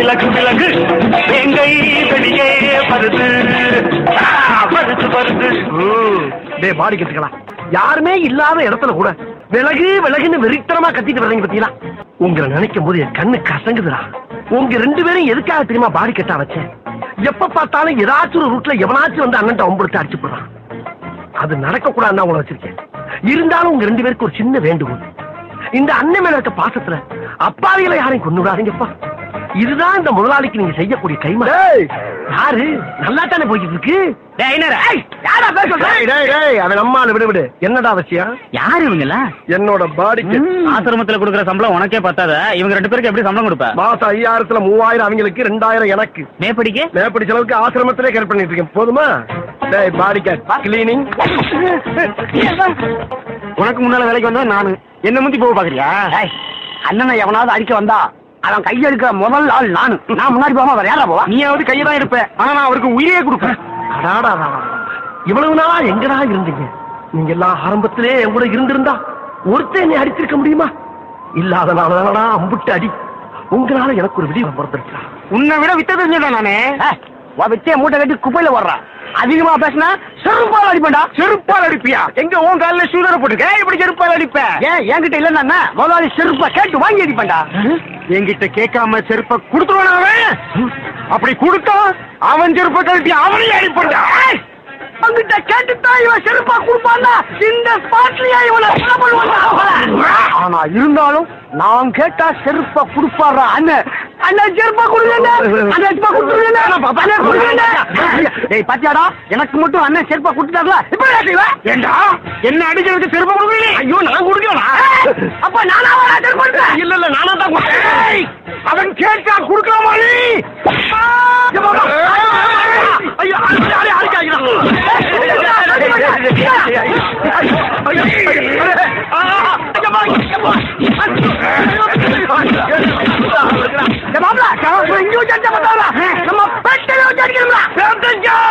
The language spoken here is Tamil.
விலகு விலகு எங்கை வெளியே வருது வருது வருது. பாடி கட்டுக்கலாம். யாருமே இல்லாத இடத்துல கூட விலகு விலகுன்னு வெறித்தனமா கத்திட்டு வர்றீங்க பத்தீங்களா? உங்களை நினைக்கும் போது என் கண்ணு கசங்குதுடா. உங்க ரெண்டு பேரும் எதுக்காக தெரியுமா பாடி கட்டா வச்சேன்? எப்ப பார்த்தாலும் ஏதாச்சும் ஒரு ரூட்ல எவனாச்சும் வந்து அண்ணன் ஒம்படுத்து அடிச்சு போடுறான். அது நடக்க கூடாதுன்னு உங்களை வச்சிருக்கேன். இருந்தாலும் உங்க ரெண்டு பேருக்கு ஒரு சின்ன வேண்டுகோள். இந்த அண்ணன் மேல இருக்க பாசத்துல அப்பாவிகளை யாரையும் கொண்டு விடாதீங்கப்பா. இதுதான் இந்த முதலாளிக்கு நீங்க செய்யக்கூடிய கைமா. யாரு நல்லா தானே போய்கிட்டு இருக்கு. அவன் அம்மால விடு விடு. என்னடா அவசியம்? யாரு இவங்களா? என்னோட பாடிக்கு ஆசிரமத்துல கொடுக்குற சம்பளம் உனக்கே பத்தாத. இவங்க ரெண்டு பேருக்கு எப்படி சம்பளம் கொடுப்ப? மாசம் 5000த்துல 3000 அவங்களுக்கு, 2000 எனக்கு. மேப்படி செலவுக்கு ஆசிரமத்திலே கேர் பண்ணிட்டு இருக்கேன். போதுமா? பாடி கிளீனிங். உனக்கு முன்னால வேலைக்கு வந்தா நானு என்ன முந்தி போக பாக்குறியா? அண்ணனை எவனாவது அடிக்க வந்தா அவன் கையெடுக்கிற முதல் ஆள் நானு. நான் முன்னாடி போகாம வேற யாரா போவா? நீயாவது கையதான் இருப்ப. ஆனா நான் அவருக்கு உயிரே கொடுப்பேன். இவ்வளவு நாளா எங்கடா இருந்தீங்க? நீங்க எல்லாம் ஆரம்பத்திலே என் கூட இருந்திருந்தா ஒருத்தர் என்னை அடிச்சிருக்க முடியுமா? இல்லாதனாலதானடா அம்புட்டு அடி. உங்களால எனக்கு ஒரு விடிவு பிறந்திருக்கா. உன்னை விட வித்த தெரிஞ்சா நானே வித்திய மூட்டை கட்டி குப்பையில வர்றான். அதிகமா பேசினா செருப்பால் அடிப்பேன்டா. செருப்பால் அடிப்பியா? எங்க உன் காலில் ஷூதரை போட்டுக்க. இப்படி செருப்பால் அடிப்ப? ஏன் என்கிட்ட இல்லன்னா முதலாளி செருப்பா கேட்டு வாங்கி அடிப்பேன்டா. என்கிட்ட கேட்காம செருப்ப கொடுத்துருவான். அப்படி கொடுத்தா அவன் செருப்ப கழட்டி அவனையும் அடிப்பா. அவங்கிட்ட கேட்டுத்தான் இவன் செருப்பா கொடுப்பான்னா இந்த ஸ்பாட்லயே இவனை ஆனா இருந்தாலும் நான் கேட்டா செருப்பா கொடுப்பாரா அண்ணன். அண்ணன் செருப்பா கொடுங்க. பாத்தியாடா, எனக்கு மட்டும் அண்ணன் செருப்பா கொடுத்தாங்களா? இப்ப ஏண்டா என்ன அடிக்கிறதுக்கு செருப்பா கொடுக்கல? ஐயோ நான் கொடுக்கலாம். அப்ப நானா செருப்பா? இல்ல இல்ல நானா தான் கொடுத்தேன். அவன் கேட்டா கொடுக்கலாமா? ஐயோ நம்ம பெட்டை